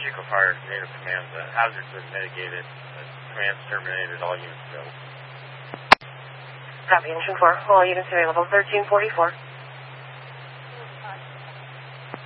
Chico Fire, Native Command. The hazard's been mitigated. Command's terminated. All units available. Copy, Engine 4. All units available. 1344.